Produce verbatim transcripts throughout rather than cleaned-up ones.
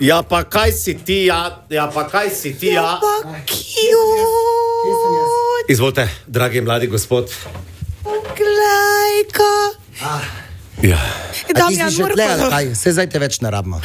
Ja, pa kaj si ti, ja, ja pa kaj si ti, ja. Ja, pa cute. Izvolite, dragi mladi gospod. Glejka. Ah. Ja. A ti si že tle, ali kaj? Se zdaj te več ne rabimo.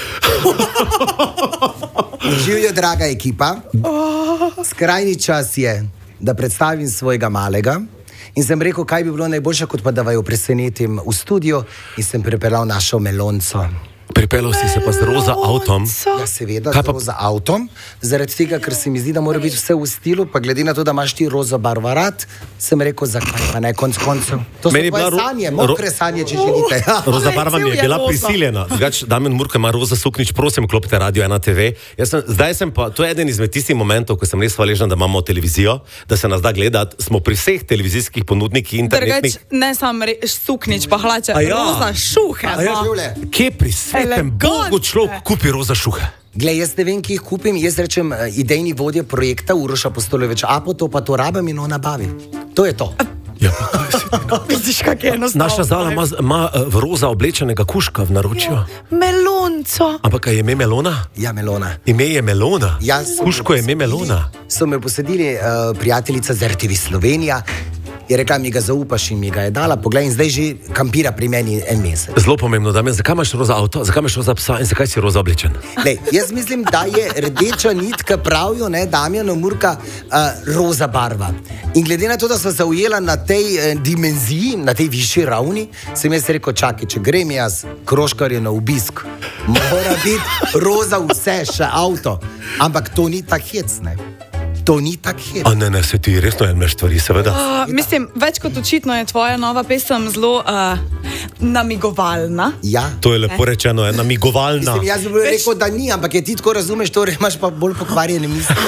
Živijo, draga ekipa. Skrajni čas je, da predstavim svojega malega. In sem rekel, kaj bi bilo najboljše, kot pa da vaju presenetim v studio. In sem pripeljal našo Melonco. Pripeljal si se pa z roza avtom. Ja, seveda, z roza avtom. Zaradi tega, ker se mi zdi, da mora biti vse v stilu, pa glede na to, da imaš ti roza barva rad, sem rekel, zakaj pa ne, konc koncev. To so tvoje sanje, mokre sanje, če želite. Roza barva mi je bila prisiljena. Drugač, Damjan Murka ima roza suknič, prosim, klopite Radio ena te ve. Jaz sem, zdaj sem pa, to je eden izmed tistih momentov, ko sem res hvaležen, da imamo televizijo, da se nas da gledati. Smo pri vseh televizijskih ponudnikih internetnih. Drugač, ne sam suknič, pa hlače, A ja. roza šuhe. A ja, kje pri svetem Bogu človek kupi roza šuhe? Glej, jaz ne vem, ki jih kupim, jaz rečem uh, idejni vodja projekta Uroša Postolovič, a po to pa to rabim in on nabavi. To je to. Ja, pa kaj si ti? Vidiš, kak je enostavno. Naša Zala ima, ima uh, v roza oblečenega kužka v naročju. Ja. Melonco. Ampak kaj je ime Melona? Ja, Melona. Ime je Melona? Ja, kužko je ime Melona. So me posedili uh, prijateljica z R T V Slovenija. Je rekla, mi ga zaupaš in mi ga je dala, poglej, in zdaj že kampira pri meni en mesec. Zelo pomembno, Damjan, zakaj imaš roza avto, zakaj imaš roza psa in zakaj si roza oblečen? Lej, jaz mislim, da je rdeča nitka, pravijo, ne, Damjana Murka, uh, roza barva. In glede na to, da sem se ujela na tej uh, dimenziji, na tej višji ravni, sem jaz rekel, čakaj, če grem jaz, Kroškar je na obisk, mora biti roza vse, še avto. Ampak to ni tak hec, ne. To ni tak hit. A ne, ne, se ti resno jemlješ stvari, seveda. Uh, mislim, več kot očitno je tvoja nova pesem zelo uh, namigovalna. Ja. To je lepo rečeno, je namigovalna. Mislim, jaz bi rekel, da ni, ampak je ti tako razumeš, torej imaš pa bolj pokvarjene misli.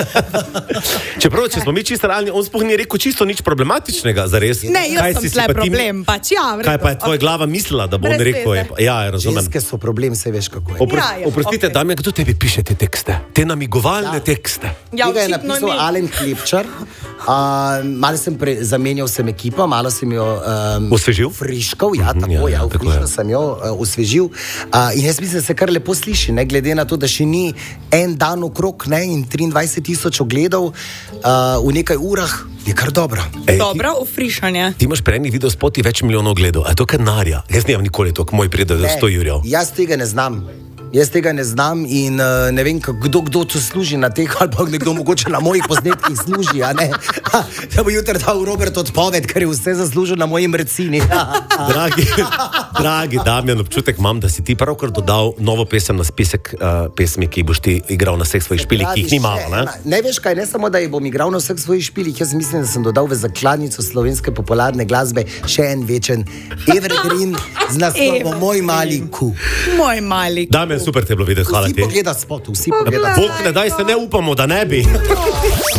Čeprav, če smo mi čisto realni, on sploh ni rekel čisto nič problematičnega, zares. Ne, jaz kaj sem si tle si pa problem, ti... pač ja. Kaj pa je tvoja glava mislila, da bo on rekel? Je... Ja, razumem. Ženske so problem, se veš kako je. Opro... Ja, ja, Oprostite, okay. Damjan, kdo tebi piše te tekste? Te namigovalne ja. tekste. Ja, tega je napisal Alen Klepčar. Uh, malo sem pre, zamenjal sem ekipo, malo sem jo um, osvežil. Friškal, ja, tako, ja, ja, ja, tako friškal sem jo uh, osvežil. Uh, in jaz mislim, da se kar lepo sliši, ne, glede na to, da še ni en dan okrog, ne, in triindvajset tisoč ogledov uh, v nekaj urah, je kar dobro. Ej, Dobro, ufrišanje. Ti imaš pre enih videospotih več milijonov ogledov, a je to kar narja? Jaz nimam nikoli to, ko moj pride do sto jurjev. Jaz tega ne znam. Jaz tega ne znam in uh, ne vem, kdo, kdo to služi na teh, ali pa nekdo mogoče na mojih posnetkih služi, a ne? Ha, da bo jutri dal Robert odpoved, ker je vse zaslužil na moji mrcini. Dragi, dragi Damjan, občutek imam, da si ti pravkar dodal novo pesem na spisek uh, pesmi, ki boš ti igral na vseh svojih špilih, ki jih ni malo, ne? Ne veš kaj, ne samo, da jih bom igral na vseh svojih špilih, jaz mislim, da sem dodal v zakladnico slovenske popularne glasbe še en večen evergreen z naslovom Moj mali ku. Moj mali ku. Damjan, super te je bilo videti, hvala Vsi ti. pogleda spot, vsi pogleda Bog ne daj se, ne upamo, da ne bi.